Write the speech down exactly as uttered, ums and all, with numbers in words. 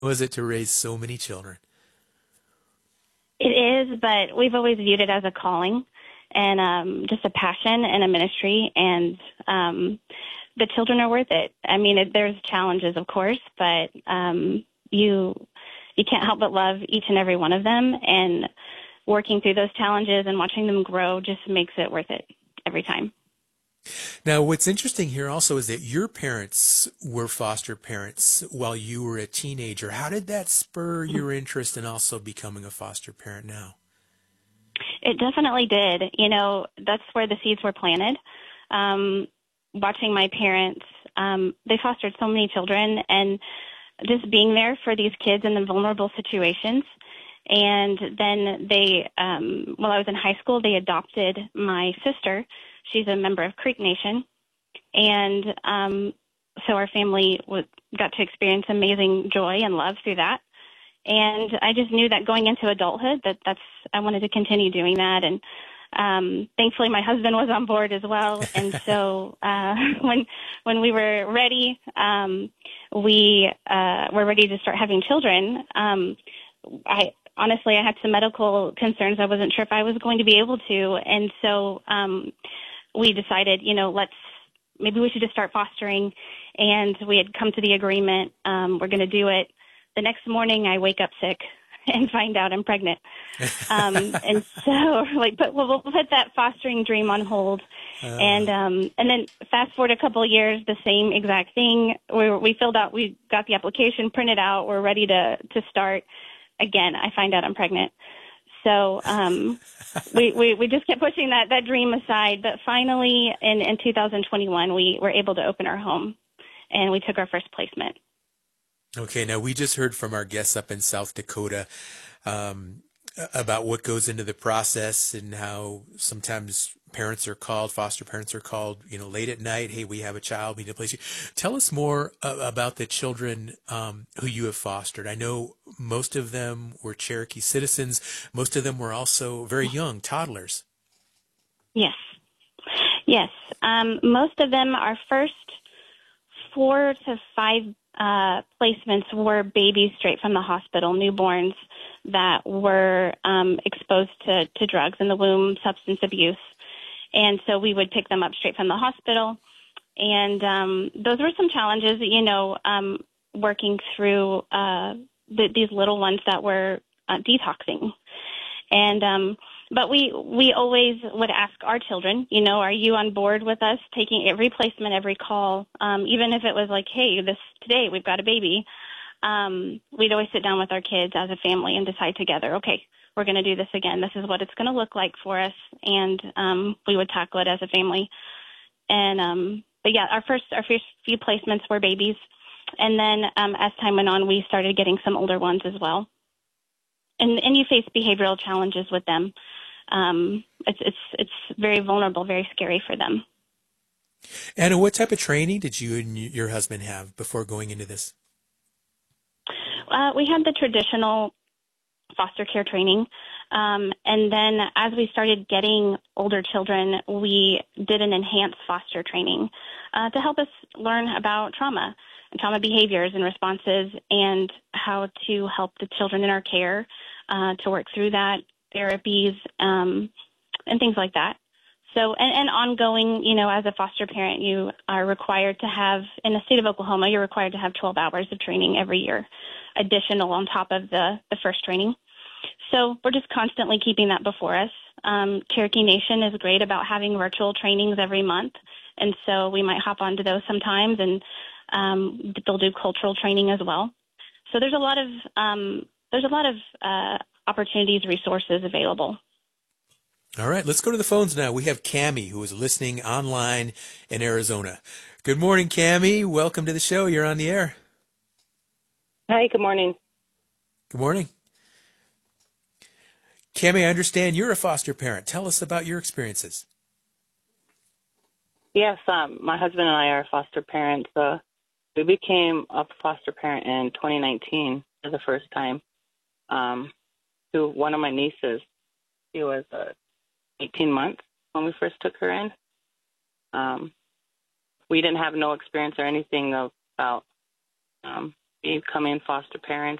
was it to raise so many children? It is, but we've always viewed it as a calling and um, just a passion and a ministry, and um, the children are worth it. I mean, it, there's challenges, of course, but um, you you can't help but love each and every one of them, and working through those challenges and watching them grow just makes it worth it every time. Now, what's interesting here also is that your parents were foster parents while you were a teenager. How did that spur your interest in also becoming a foster parent now? It definitely did. You know, that's where the seeds were planted. Um, watching my parents, um, they fostered so many children, and just being there for these kids in the vulnerable situations. And then they, um, while I was in high school, they adopted my sister. She's a member of Creek Nation. And um, so our family was, got to experience amazing joy and love through that. And I just knew that going into adulthood, that that's, I wanted to continue doing that. And um, thankfully, my husband was on board as well. And so uh, when when we were ready, um, we uh, were ready to start having children. Um, I honestly, I had some medical concerns. I wasn't sure if I was going to be able to. And so um, we decided, you know, let's maybe we should just start fostering. And we had come to the agreement, um, we're going to do it. The next morning, I wake up sick and find out I'm pregnant. Um, and so, like, but we'll, we'll put that fostering dream on hold. Uh, and um, and then fast forward a couple of years, the same exact thing. We, we filled out, we got the application printed out. We're ready to, to start. Again, I find out I'm pregnant. So um, we, we, we just kept pushing that, that dream aside. But finally, in, in two thousand twenty-one, we were able to open our home, and we took our first placement. Okay, now we just heard from our guests up in South Dakota um, about what goes into the process and how sometimes parents are called, foster parents are called, you know, late at night. Hey, we have a child, we need to place you. Tell us more uh, about the children um, who you have fostered. I know most of them were Cherokee citizens. Most of them were also very young, toddlers. Yes. Yes. Um, most of them, our first four to five uh, placements were babies straight from the hospital, newborns that were um, exposed to, to drugs in the womb, substance abuse. And so we would pick them up straight from the hospital. And um, those were some challenges, you know, um, working through uh, the, these little ones that were uh, detoxing. And um, but we we always would ask our children, you know, are you on board with us taking every placement, every call, um, even if it was like, hey, this today we've got a baby. Um, we'd always sit down with our kids as a family and decide together, okay, we're going to do this again. This is what it's going to look like for us, and um, we would tackle it as a family. And um, but yeah, our first our first few placements were babies, and then um, as time went on, we started getting some older ones as well. And and you face behavioral challenges with them. Um, it's it's it's very vulnerable, very scary for them. Anna, what type of training did you and your husband have before going into this? Uh, we had the traditional foster care training. Um, and then as we started getting older children, we did an enhanced foster training uh, to help us learn about trauma and trauma behaviors and responses and how to help the children in our care uh, to work through that, therapies, um, and things like that. So, and, and ongoing, you know, as a foster parent, you are required to have, in the state of Oklahoma, you're required to have twelve hours of training every year, additional on top of the, the first training. So we're just constantly keeping that before us. Um, Cherokee Nation is great about having virtual trainings every month, and so we might hop onto those sometimes, and um, they'll do cultural training as well. So there's a lot of um, there's a lot of uh, opportunities, resources available. All right, let's go to the phones now. We have Cammie, who is listening online in Arizona. Good morning, Cammie. Welcome to the show. You're on the air. Hi, good morning. Good morning. Cammie, I understand you're a foster parent. Tell us about your experiences. Yes, um, my husband and I are foster parents. Uh, we became a foster parent in twenty nineteen for the first time um, to one of my nieces. She was uh, eighteen months when we first took her in. Um, we didn't have no experience or anything about um, becoming foster parents.